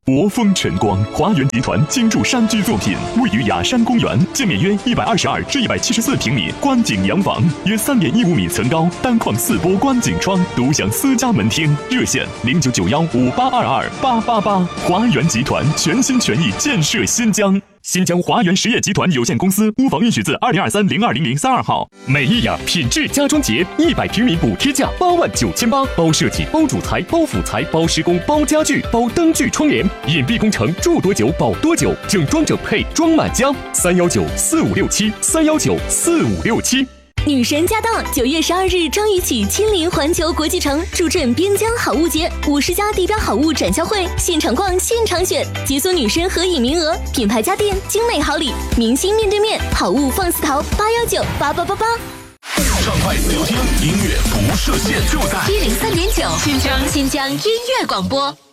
国风晨光，华源集团精筑山居作品，位于雅山公园，建面约122至174平米，观景洋房，约3.15米层高，单框4波观景窗，独享私家门厅。热线099158228888。华源集团全心全意建设新疆。新疆华源实业集团有限公司屋房允许字2023-020032号。 美意雅品质家装节100平米补贴价89800，包设计、包主材、包辅材、包施工、包家具、包灯具窗帘，隐蔽工程，住多久保多久，整装整配装满家。3194567，3194567。 女神驾到！9月12日张宇起亲临环球国际城，助阵边疆好物节，50家地标好物展销会，现场逛，现场选，解锁女神合影名额，品牌家电，精美好礼，明星面对面，好物放肆淘，8198888。 畅快自由听，音乐不设限，就在 103.9新疆音乐广播。